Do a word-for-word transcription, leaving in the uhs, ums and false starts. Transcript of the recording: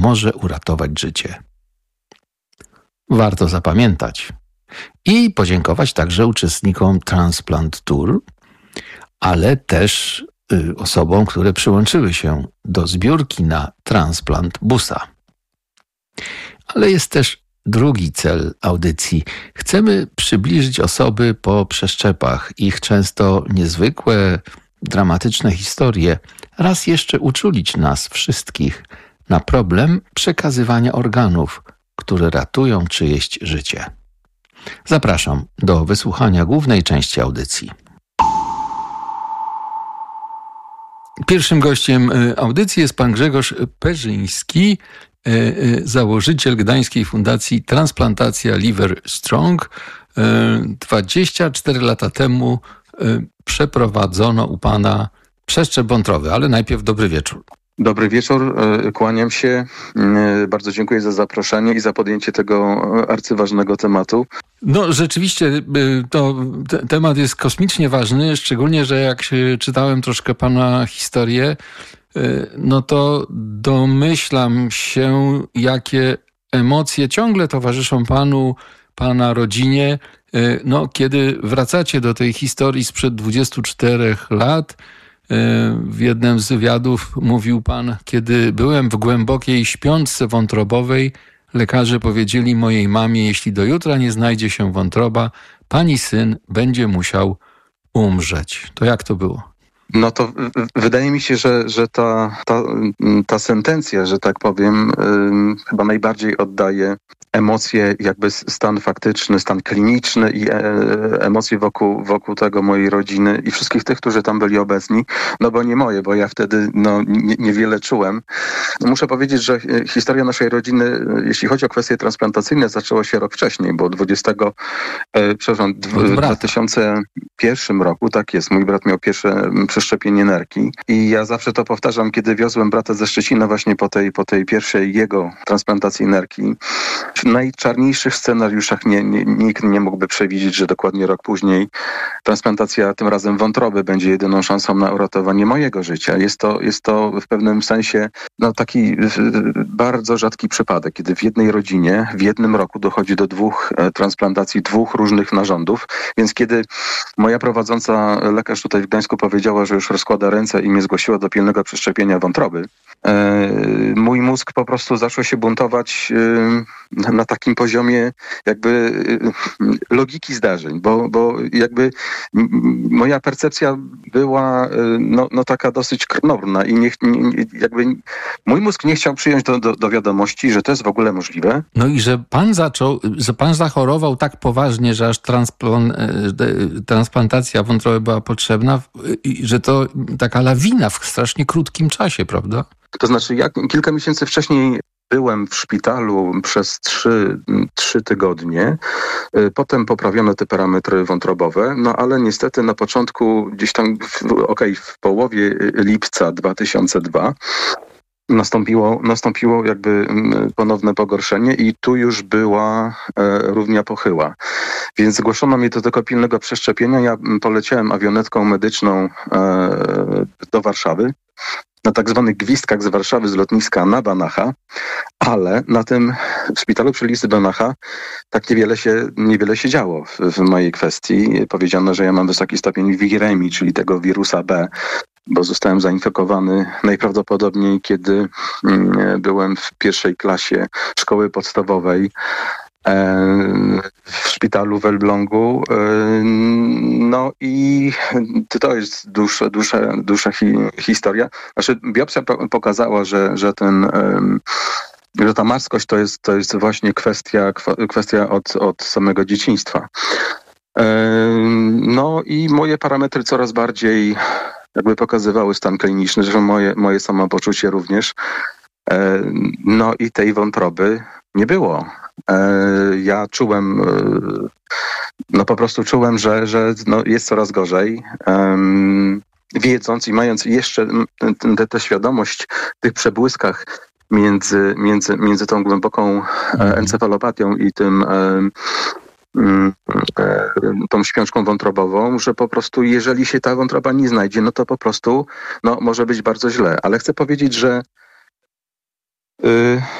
może uratować życie. Warto zapamiętać i podziękować także uczestnikom Transplant Tour, ale też y, osobom, które przyłączyły się do zbiórki na Transplant Busa. Ale jest też drugi cel audycji. Chcemy przybliżyć osoby po przeszczepach, ich często niezwykłe, dramatyczne historie, raz jeszcze uczulić nas wszystkich na problem przekazywania organów, które ratują czyjeś życie. Zapraszam do wysłuchania głównej części audycji. Pierwszym gościem audycji jest pan Grzegorz Perzyński, założyciel Gdańskiej Fundacji Transplantacja Liver Strong. dwadzieścia cztery lata temu przeprowadzono u pana przeszczep wątroby, ale najpierw dobry wieczór. Dobry wieczór, kłaniam się. Bardzo dziękuję za zaproszenie i za podjęcie tego arcyważnego tematu. No rzeczywiście to te, temat jest kosmicznie ważny, szczególnie, że jak się czytałem troszkę pana historię, no to domyślam się, jakie emocje ciągle towarzyszą panu, pana rodzinie, no kiedy wracacie do tej historii sprzed dwudziestu czterech lat. W jednym z wywiadów mówił pan: kiedy byłem w głębokiej śpiączce wątrobowej, lekarze powiedzieli mojej mamie, jeśli do jutra nie znajdzie się wątroba, pani syn będzie musiał umrzeć. To jak to było? No to wydaje mi się, że, że ta, ta, ta sentencja, że tak powiem, yy, chyba najbardziej oddaje emocje, jakby stan faktyczny, stan kliniczny i e, emocje wokół, wokół tego mojej rodziny i wszystkich tych, którzy tam byli obecni. No bo nie moje, bo ja wtedy no, nie, niewiele czułem. Muszę powiedzieć, że historia naszej rodziny, jeśli chodzi o kwestie transplantacyjne, zaczęła się rok wcześniej, bo dwudziestego, e, przepraszam, w dwa tysiące pierwszym roku, tak jest, mój brat miał pierwsze przeszczepienie nerki i ja zawsze to powtarzam, kiedy wiozłem brata ze Szczecina właśnie po tej, po tej pierwszej jego transplantacji nerki. W najczarniejszych scenariuszach nie, nie, nikt nie mógłby przewidzieć, że dokładnie rok później transplantacja tym razem wątroby będzie jedyną szansą na uratowanie mojego życia. Jest to, jest to w pewnym sensie no, taki bardzo rzadki przypadek, kiedy w jednej rodzinie w jednym roku dochodzi do dwóch transplantacji, dwóch różnych narządów. Więc kiedy moja prowadząca lekarz tutaj w Gdańsku powiedziała, że już rozkłada ręce i mnie zgłosiła do pilnego przeszczepienia wątroby, mój mózg po prostu zaczął się buntować na takim poziomie jakby logiki zdarzeń, bo, bo jakby moja percepcja była no, no taka dosyć krnąbrna i nie, nie, jakby mój mózg nie chciał przyjąć do, do, do wiadomości, że to jest w ogóle możliwe. No i że pan zaczął, że pan zachorował tak poważnie, że aż transplan, transplantacja wątroby była potrzebna i że to taka lawina w strasznie krótkim czasie, prawda? To znaczy, ja kilka miesięcy wcześniej byłem w szpitalu przez trzy, trzy tygodnie. Potem poprawiono te parametry wątrobowe, no ale niestety na początku, gdzieś tam, w, okej, okay, w połowie lipca dwa tysiące drugiego Nastąpiło, nastąpiło jakby ponowne pogorszenie i tu już była e, równia pochyła. Więc zgłoszono mnie do tego pilnego przeszczepienia. Ja poleciałem awionetką medyczną e, do Warszawy, na tak zwanych gwizdkach z Warszawy, z lotniska na Banacha, ale na tym w szpitalu przy ulicy Banacha tak niewiele się, niewiele się działo w, w mojej kwestii. Powiedziano, że ja mam wysoki stopień wiremii, czyli tego wirusa B, bo zostałem zainfekowany najprawdopodobniej, kiedy mm, byłem w pierwszej klasie szkoły podstawowej w szpitalu w Elblągu. No i to jest dłuższa, dłuższa, dłuższa hi, historia. Znaczy, biopsja pokazała, że, że ten że ta marskość to jest, to jest właśnie kwestia, kwestia od, od samego dzieciństwa. No i moje parametry coraz bardziej jakby pokazywały stan kliniczny, że moje, moje samopoczucie również. No i tej wątroby nie było. Ja czułem, no po prostu czułem, że, że no jest coraz gorzej. Wiedząc i mając jeszcze tę świadomość w tych przebłyskach między, między, między tą głęboką encefalopatią i tym tą śpiączką wątrobową, że po prostu jeżeli się ta wątroba nie znajdzie, no to po prostu no, może być bardzo źle. Ale chcę powiedzieć, że Y,